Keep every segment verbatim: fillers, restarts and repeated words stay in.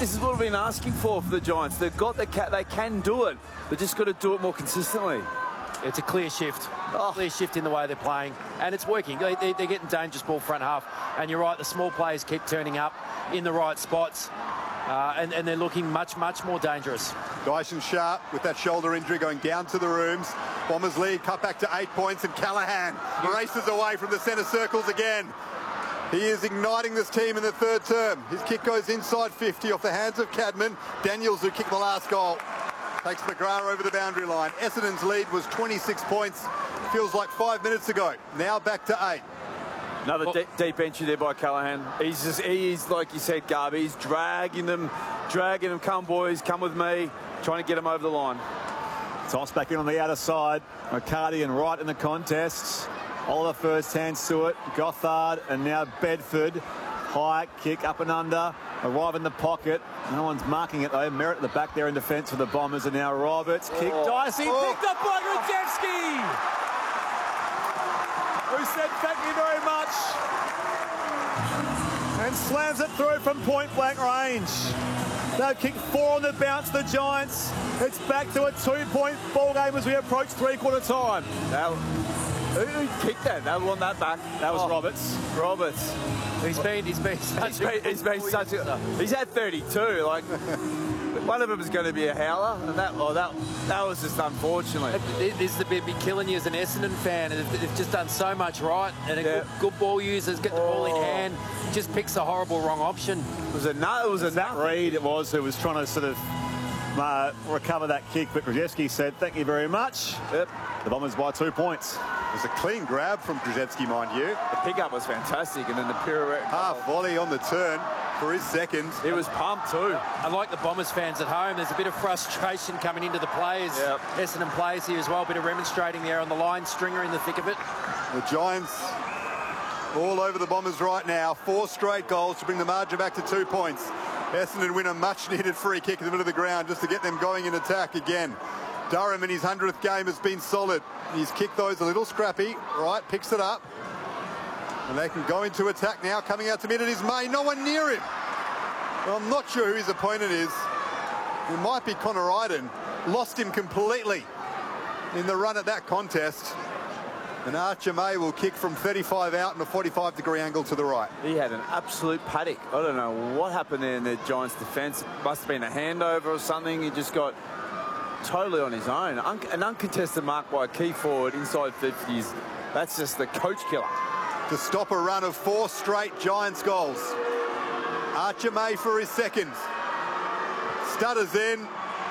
This is what we've been asking for for the Giants. They've got the cat. They can do it. They've just got to do it more consistently. It's a clear shift. Oh. Clear shift in the way they're playing. And it's working. They, they, they're getting dangerous ball front half. And you're right, the small players keep turning up in the right spots. Uh, and, and they're looking much, much more dangerous. Dyson Sharp with that shoulder injury going down to the rooms. Bombers lead, cut back to eight points, and Callaghan races away from the centre circles again. He is igniting this team in the third term. His kick goes inside fifty off the hands of Cadman. Daniels, who kicked the last goal, takes McGrath over the boundary line. Essendon's lead was twenty-six points. Feels like five minutes ago. Now back to eight. Another Well, deep, deep entry there by Callaghan. He's just, he's like you said, Garby. He's dragging them, dragging them. Come, boys, come with me. Trying to get them over the line. Toss back in on the outer side. McCarty and Wright in the contest. Oliver first hands to it. Gothard and now Bedford. High kick up and under. Arrive in the pocket. No one's marking it though. Merritt at the back there in defence for the Bombers, and now Roberts. Kick Oh. Dicey. Oh. Picked up by Grudzinski, who said thank you very much. And slams it through from point blank range. They've kicked four on the bounce, the Giants. It's back to a two-point ball game as we approach three-quarter time. Now, who, who kicked that? They want that back. That was Oh. Roberts. Roberts. He's been, he's been such He's been, he's been such a. He's had thirty-two. Like one of them is going to be a howler, and that, oh, that, that was just unfortunately. This is the bit be killing you as an Essendon fan. And they've just done so much right. And a Yeah. good, good ball users get the ball in Oh. hand. Just picks a horrible wrong option. It was a no. It was a That no. Reid it was who was trying to sort of uh, recover that kick, but Grzeski said thank you very much. Yep. The Bombers by two points. It was a clean grab from Grzeski, mind you. The pickup was fantastic, and then the pirouette. Half volley on the turn for his second. He was pumped too. I like the Bombers fans at home. There's a bit of frustration coming into the players. Yep. Essendon players here as well. A bit of remonstrating there on the line. Stringer in the thick of it. The Giants all over the Bombers right now. Four straight goals to bring the margin back to two points. Essendon win a much-needed free kick in the middle of the ground just to get them going in attack again. Durham in his hundredth game has been solid. He's kicked those a little scrappy, right, picks it up. And they can go into attack now. Coming out to mid, it is May. No one near him. Well, I'm not sure who his opponent is. It might be Connor Iden. Lost him completely in the run at that contest. And Archer May will kick from thirty-five out in a forty-five degree angle to the right. He had an absolute paddock. I don't know what happened there in the Giants' defence. Must have been a handover or something. He just got totally on his own. Un an uncontested mark by a key forward inside fifties. That's just the coach killer. To stop a run of four straight Giants goals. Archer May for his second. Stutters in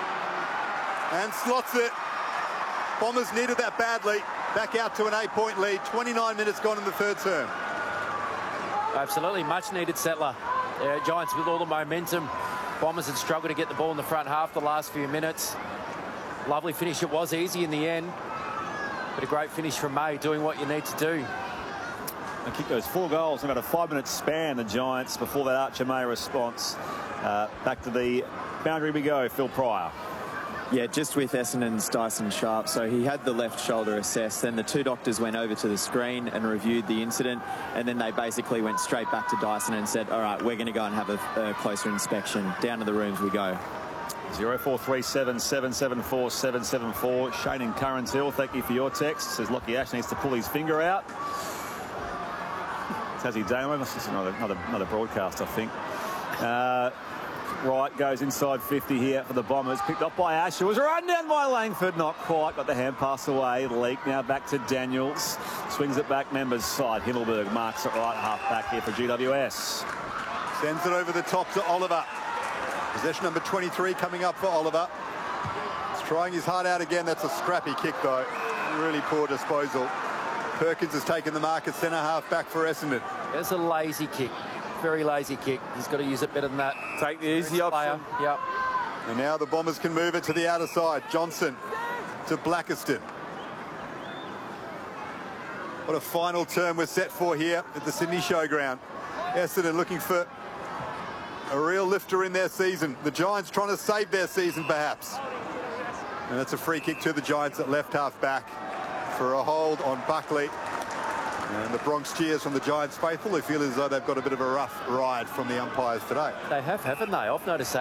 and slots it. Bombers needed that badly. Back out to an eight-point lead. twenty-nine minutes gone in the third term. Absolutely. Much needed settler. Uh, Giants with all the momentum. Bombers had struggled to get the ball in the front half the last few minutes. Lovely finish. It was easy in the end. But a great finish from May, doing what you need to do. They kicked those four goals in about a five-minute span, the Giants, before that Archer May response. Uh, back to the boundary we go, Phil Pryor. Yeah, just with Essendon's Dyson Sharp. So he had the left shoulder assessed. Then the two doctors went over to the screen and reviewed the incident. And then they basically went straight back to Dyson and said, all right, we're going to go and have a, a closer inspection. Down to the rooms we go. zero four three seven, seven seven four, seven seven four. Shane in Currans Hill, thank you for your text. Says Lockie Ash needs to pull his finger out. Tassie Damo, this is another, another, another broadcast, I think. Uh, Wright goes inside fifty here for the Bombers. Picked up by Asher. Was run down by Langford. Not quite. Got the hand pass away. Leak now back to Daniels. Swings it back members side. Himmelberg marks it right half back here for G W S. Sends it over the top to Oliver. Possession number twenty-three coming up for Oliver. He's trying his heart out again. That's a scrappy kick though. Really poor disposal. Perkins has taken the mark at centre half back for Essendon. It's a lazy kick. Very lazy kick. He's got to use it better than that. Take the easy option. Yep. And now the Bombers can move it to the outer side. Johnson to Blackiston. What a final term we're set for here at the Sydney Showground. Essendon looking for a real lifter in their season. The Giants trying to save their season perhaps. And that's a free kick to the Giants at left half back for a hold on Buckley. And the Bronx cheers from the Giants faithful who feel as though they've got a bit of a rough ride from the umpires today. They have, haven't they? I've noticed that.